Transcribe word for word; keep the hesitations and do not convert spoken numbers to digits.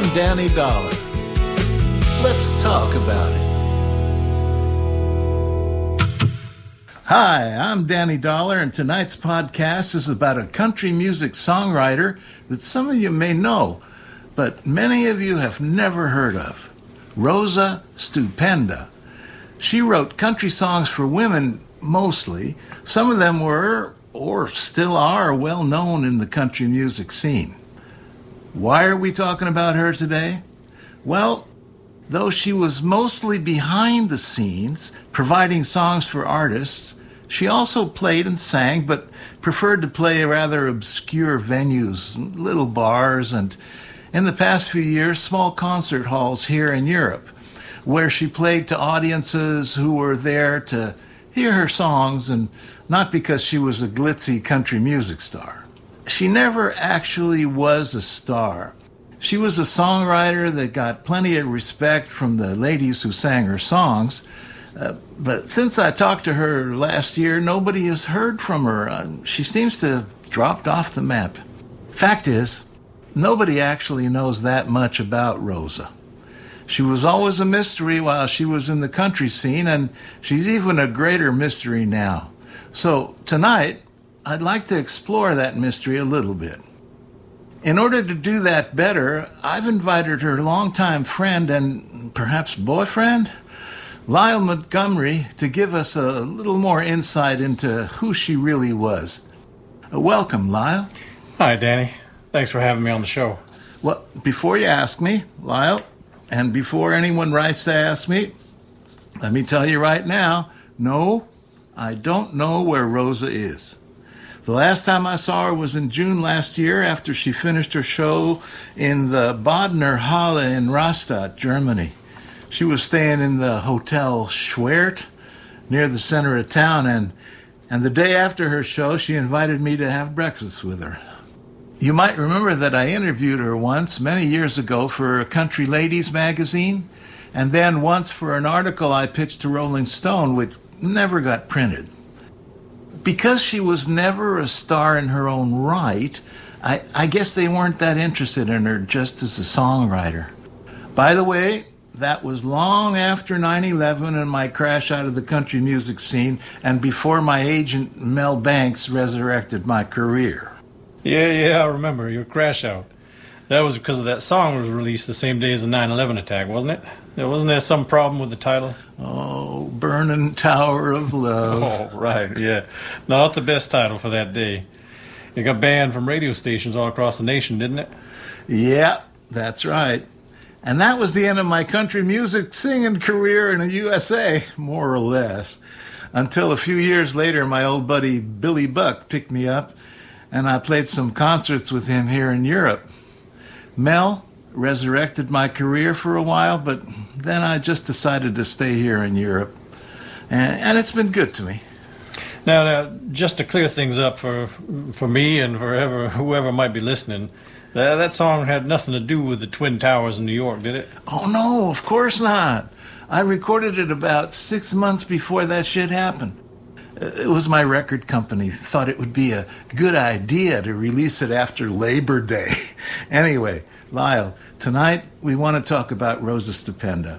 Danny Dollar. Let's talk about it. Hi, I'm Danny Dollar, and tonight's podcast is about a country music songwriter that some of you may know, but many of you have never heard of. Rosa Stupenda. She wrote country songs for women mostly. Some of them were, or still are, well known in the country music scene. Why are we talking about her today? Well, though she was mostly behind the scenes, providing songs for artists, she also played and sang, but preferred to play rather obscure venues, little bars, and, in the past few years, small concert halls here in Europe, where she played to audiences who were there to hear her songs and not because she was a glitzy country music star. She never actually was a star. She was a songwriter that got plenty of respect from the ladies who sang her songs, uh, but since I talked to her last year, nobody has heard from her. Uh, she seems to have dropped off the map. Fact is, nobody actually knows that much about Rosa. She was always a mystery while she was in the country scene, and she's even a greater mystery now. So tonight, I'd like to explore that mystery a little bit. In order to do that better, I've invited her longtime friend and perhaps boyfriend, Lyle Montgomery, to give us a little more insight into who she really was. Uh, welcome, Lyle. Hi, Danny. Thanks for having me on the show. Well, before you ask me, Lyle, and before anyone writes to ask me, let me tell you right now, no, I don't know where Rosa is. The last time I saw her was in June last year after she finished her show in the Bodner Halle in Rastatt, Germany. She was staying in the Hotel Schwert near the center of town, and, and the day after her show, she invited me to have breakfast with her. You might remember that I interviewed her once, many years ago, for a Country Ladies magazine, and then once for an article I pitched to Rolling Stone, which never got printed. Because she was never a star in her own right, I, I guess they weren't that interested in her just as a songwriter. By the way, that was long after nine eleven and my crash out of the country music scene, and before my agent Mel Banks resurrected my career. Yeah, yeah, I remember your crash out. That was because of that song was released the same day as the nine eleven attack, wasn't it? There wasn't there some problem with the title? Oh, Burning Tower of Love. Oh, right, yeah. Not the best title for that day. It got banned from radio stations all across the nation, didn't it? Yeah, that's right. And that was the end of my country music singing career in the U S A, more or less. Until a few years later, my old buddy Billy Buck picked me up, and I played some concerts with him here in Europe. Mel resurrected my career for a while, but then I just decided to stay here in Europe. And, and it's been good to me. Now, now, just to clear things up for for me and for ever, whoever might be listening, that, that song had nothing to do with the Twin Towers in New York, did it? Oh, no, of course not. I recorded it about six months before that shit happened. It was my record company. Thought it would be a good idea to release it after Labor Day. Anyway, Lyle, tonight we want to talk about Rosa Stupenda.